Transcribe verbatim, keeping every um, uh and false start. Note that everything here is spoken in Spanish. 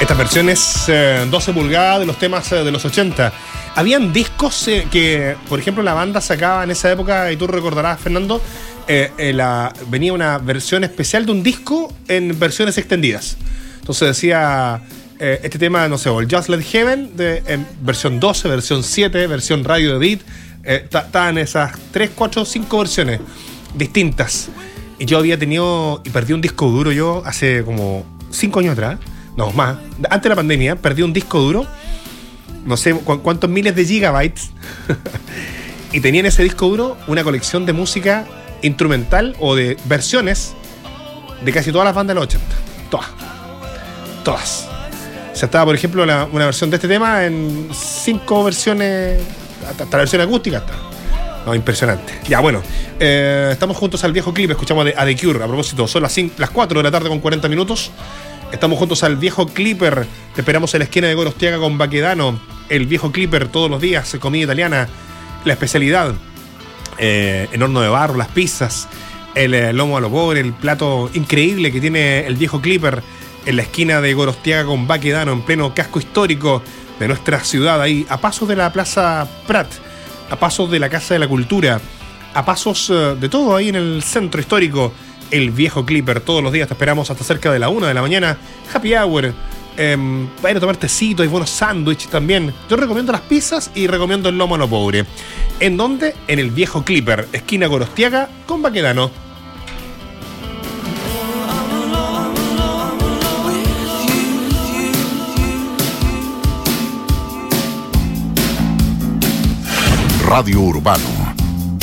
Estas versiones eh, doce pulgadas de los temas eh, de los ochenta. Habían discos eh, que, por ejemplo, la banda sacaba en esa época, y tú recordarás, Fernando, eh, eh, la, venía una versión especial de un disco en versiones extendidas. Entonces decía, eh, este tema, no sé, o el Just Let Heaven, de, en versión doce, versión siete, versión Radio Edit. Estaban eh, esas tres, cuatro, cinco versiones distintas. Y yo había tenido, y perdí un disco duro yo hace como cinco años atrás. No, más. Antes de la pandemia, perdí un disco duro, no sé cu- cuántos miles de gigabytes, y tenía en ese disco duro una colección de música instrumental o de versiones de casi todas las bandas de los ochenta. Todas. Todas. O sea, estaba, por ejemplo, la, una versión de este tema en cinco versiones, hasta, hasta la versión acústica está. No, impresionante. Ya, bueno, eh, estamos juntos al viejo clip, escuchamos a The Cure. A propósito, son las, cinco, las cuatro de la tarde con cuarenta minutos. Estamos juntos al viejo Clipper. Te esperamos en la esquina de Gorostiaga con Baquedano. El viejo Clipper todos los días, comida italiana, la especialidad, eh, en horno de barro, las pizzas, el eh, lomo a lo pobre, el plato increíble que tiene el viejo Clipper en la esquina de Gorostiaga con Baquedano, en pleno casco histórico de nuestra ciudad, ahí a pasos de la Plaza Prat, a pasos de la Casa de la Cultura, a pasos uh, de todo ahí en el centro histórico. El viejo Clipper, todos los días te esperamos hasta cerca de la una de la mañana. Happy hour, eh, para ir a tomar tecito, hay buenos sándwiches también. Yo recomiendo las pizzas y recomiendo el lomo a lo pobre. ¿En dónde? En el viejo Clipper, esquina Gorostiaga con Baquedano. Radio Urbano